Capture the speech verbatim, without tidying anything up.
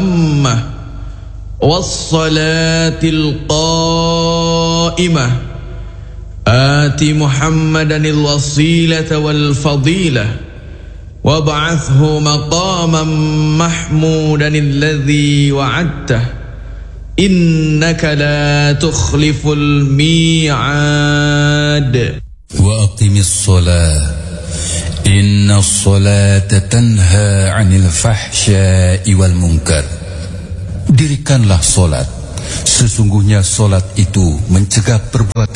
التامة والصلاة القائمة آت محمدا الوسيلة والفضيلة وابعثه مقاما محمودا الذي وعدته إنك لا تخلف الميعاد وأقم الصلاة إن الصلاة تنهى عن الفحشاء والمنكر. Dirikanlah solat, sesungguhnya solat itu mencegah perbuatan